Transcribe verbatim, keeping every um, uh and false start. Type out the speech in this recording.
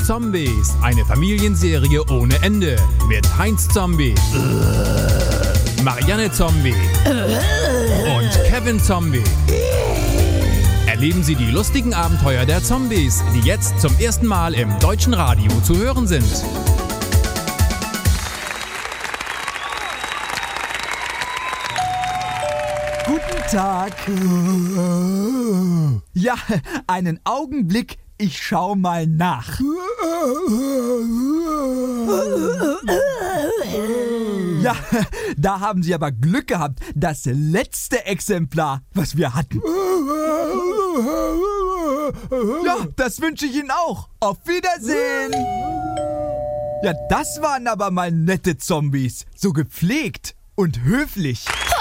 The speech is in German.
Zombies, eine Familienserie ohne Ende. Mit Heinz Zombie, Marianne Zombie und Kevin Zombie. Erleben Sie die lustigen Abenteuer der Zombies, die jetzt zum ersten Mal im deutschen Radio zu hören sind. Guten Tag. Ja, einen Augenblick, ich schau mal nach. Ja, da haben Sie aber Glück gehabt. Das letzte Exemplar, was wir hatten. Ja, das wünsche ich Ihnen auch. Auf Wiedersehen. Ja, das waren aber mal nette Zombies. So gepflegt und höflich.